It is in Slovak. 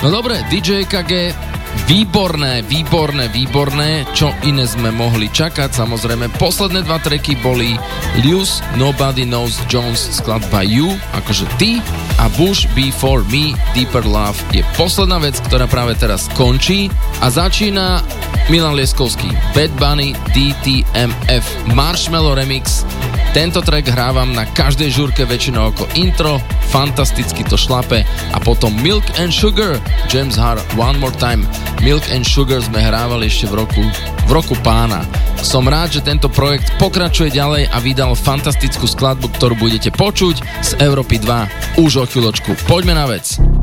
No dobre, DJ KG, výborné, čo iné sme mohli čakať. Samozrejme, posledné dva tracky boli Lewis, Nobody Knows Jones, skladba You, akože ty, a Bush Before Me, Deeper Love je posledná vec, ktorá práve teraz končí a začína Milan Lieskovský, Bad Bunny, DTMF, Marshmello Remix. Tento track hrávam na každej žúrke väčšinou ako intro, fantasticky to šlape, a potom Milk and Sugar, James Hart, One More Time. Milk and Sugar sme hrávali ešte v roku pána. Som rád, že tento projekt pokračuje ďalej a vydal fantastickú skladbu, ktorú budete počuť z Európy 2 už o chvíľočku. Poďme na vec.